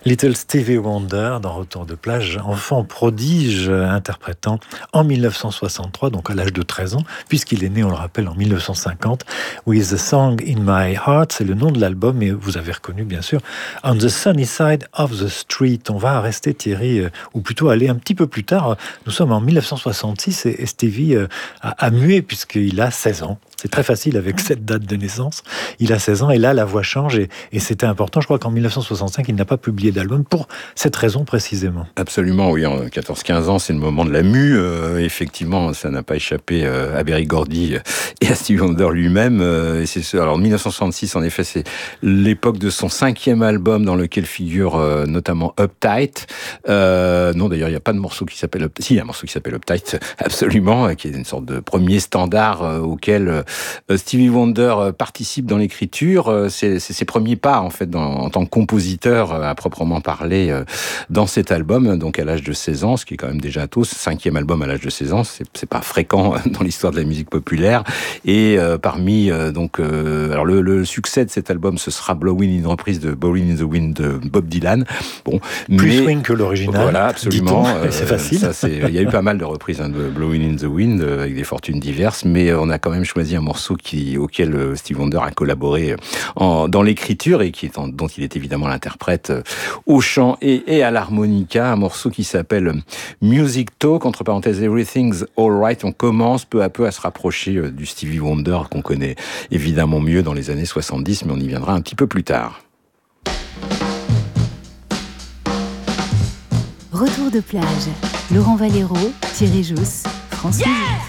Little Stevie Wonder dans Retour de plage, enfant prodige interprétant en 1963, donc à l'âge de 13 ans, puisqu'il est né, on le rappelle, en 1950, With a Song in My Heart, c'est le nom de l'album, et vous avez reconnu bien sûr On the Sunny Side of the Street. On va rester Thierry, ou plutôt aller un petit peu plus tard, nous sommes en 1966 et Stevie a mué puisqu'il a 16 ans. C'est très facile avec cette date de naissance. Il a 16 ans et là, la voix change et c'était important. Je crois qu'en 1965, il n'a pas publié d'album pour cette raison précisément. Absolument, oui. En 14-15 ans, c'est le moment de la mue. Effectivement, ça n'a pas échappé à Berry Gordy et à Stevie Wonder lui-même. Et c'est ce. Alors, 1966, en effet, c'est l'époque de son 5e album dans lequel figure notamment Uptight. Non, d'ailleurs, il n'y a pas de morceau qui s'appelle Uptight. Si, il y a un morceau qui s'appelle Uptight, absolument, qui est une sorte de premier standard auquel Stevie Wonder participe dans l'écriture. C'est ses premiers pas, en fait, en tant que compositeur à proprement parler dans cet album, donc à l'âge de 16 ans, ce qui est quand même déjà tôt. 5e album à l'âge de 16 ans, c'est pas fréquent dans l'histoire de la musique populaire. Et parmi alors le succès de cet album, ce sera Blowin', une reprise de Blowin' in the Wind de Bob Dylan. Bon, plus swing que l'original. Voilà, absolument. C'est facile. Il y a eu pas mal de reprises de Blowin' in the Wind avec des fortunes diverses, mais on a quand même choisi un morceau auquel Stevie Wonder a collaboré dans l'écriture et dont il est évidemment l'interprète au chant et à l'harmonica, un morceau qui s'appelle Music Talk, entre parenthèses Everything's Alright. On commence peu à peu à se rapprocher du Stevie Wonder qu'on connaît évidemment mieux dans les années 70, mais on y viendra un petit peu plus tard. Retour de plage. Laurent Valero, Thierry Jousse, France Musique.